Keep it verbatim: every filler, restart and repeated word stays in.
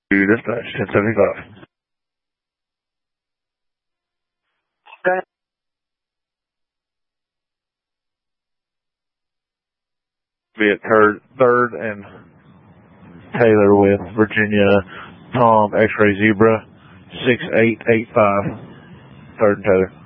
Dispatch ten seventy-five. Okay. Be at third, third and Taylor with Virginia Tom X-Ray Zebra six eight eight five. Third and Taylor.